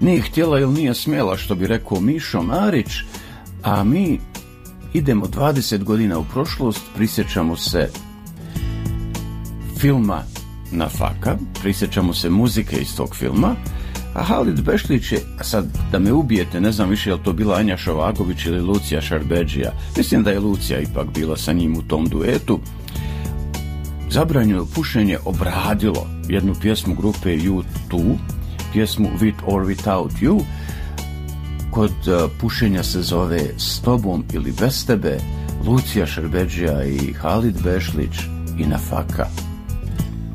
nije htjela ili nije smjela, što bi rekao Mišo Marić, a mi idemo 20 godina u prošlost, prisjećamo se filma Nafaka, prisjećamo se muzike iz tog filma, a Halid Bešlić je, sad da me ubijete, ne znam više je li to bila Anja Šovagović ili Lucija Šarbedžija, mislim da je Lucija ipak bila sa njim u tom duetu, Zabranjeno pušenje obradilo jednu pjesmu grupe U2, pjesmu With or Without You, kod pušenja se zove S tobom ili bez tebe, Lucija Šarbedžija i Halid Bešlić i Nafaka.